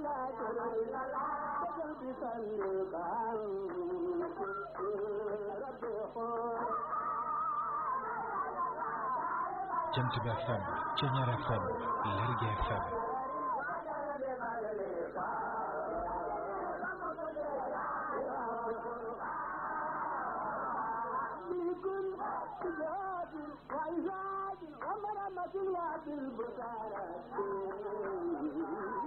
Jant bi FM Ceñar FM Lergui FM وإزاد ومرمة يا بالبشارة